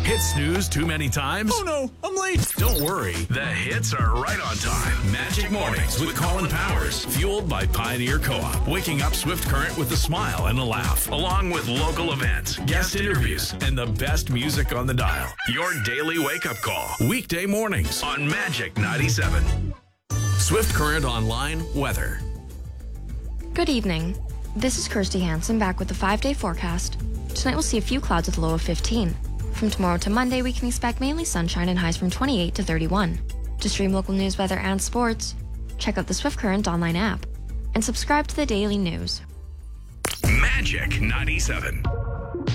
Hit snooze too many times? Oh no, I'm late. Don't worry, the hits are right on time. Magic Mornings with Colin Powers, fueled by Pioneer Co-op, waking up Swift Current with a smile and a laugh, along with local events, guest interviews, and the best music on the dial. Your daily wake-up call, weekday mornings on Magic 97. Swift Current Online weather. Good evening. This is Kirsty Hansen back with the 5-day forecast. Tonight we'll see a few clouds with a low of 15. From tomorrow to Monday, we can expect mainly sunshine and highs from 28 to 31. To stream local news, weather, and sports, check out the Swift Current online app and subscribe to the daily news. Magic 97.